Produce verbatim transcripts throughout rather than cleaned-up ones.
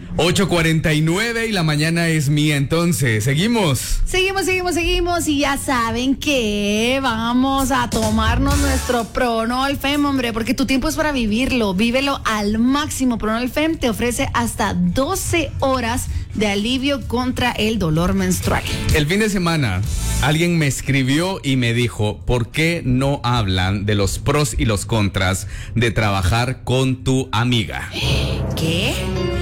ocho cuarenta y nueve y la mañana es mía, entonces, ¿seguimos? Seguimos, seguimos, seguimos y ya saben que vamos a tomarnos nuestro Pronolfem, hombre, porque tu tiempo es para vivirlo, vívelo al máximo. Pronolfem te ofrece hasta doce horas de alivio contra el dolor menstrual. El fin de semana alguien me escribió y me dijo, ¿por qué no hablan de los pros y los contras de trabajar con tu amiga? ¿Qué?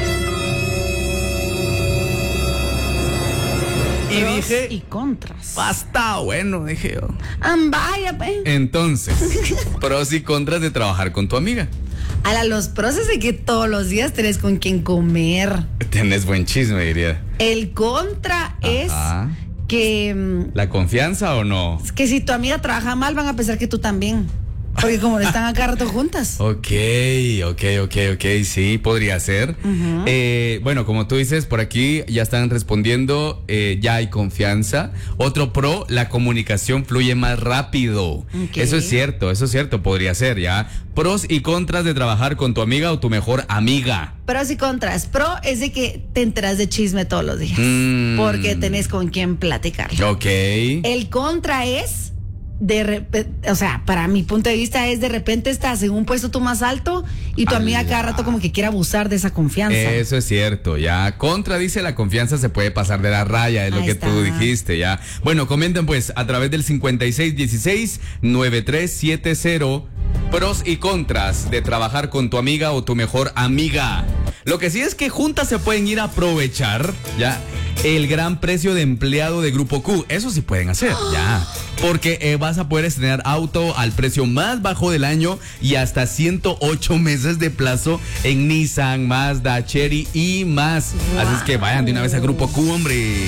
Y Pros dije, y contras. basta, bueno, dije yo. Ah, vaya, pues. Entonces, pros y contras de trabajar con tu amiga. A los pros es de que todos los días tenés con quien comer. Tenés buen chisme, diría. El contra es Ajá. que, ¿La confianza o no? que si tu amiga trabaja mal van a pensar que tú también. Porque como están acá rato juntas. Ok, ok, ok, ok, sí, podría ser. Uh-huh. eh, bueno, como tú dices, por aquí ya están respondiendo, eh, ya hay confianza. Otro pro, la comunicación fluye más rápido. Okay. Eso es cierto, eso es cierto, podría ser, ya. Pros y contras de trabajar con tu amiga o tu mejor amiga. Pros y contras. Pro es de que te enteras de chisme todos los días. Mm. Porque tenés con quién platicar. Ok. El contra es... De repente, o sea, para mi punto de vista es de repente estás en un puesto tú más alto y tu Alá. amiga cada rato como que quiere abusar de esa confianza. Eso es cierto, ya. Contra dice la confianza se puede pasar de la raya, es Ahí lo que está. Tú dijiste, ya. Bueno, comenten pues a través del cincuenta y seis dieciséis noventa y tres setenta. Pros y contras de trabajar con tu amiga o tu mejor amiga. Lo que sí es que juntas se pueden ir a aprovechar, ya, el gran precio de empleado de Grupo Q. Eso sí pueden hacer, ya. Porque eh, vas a poder estrenar auto al precio más bajo del año y hasta ciento ocho meses de plazo en Nissan, Mazda, Chery y más. Wow. Así es que vayan de una vez a Grupo Q, hombre.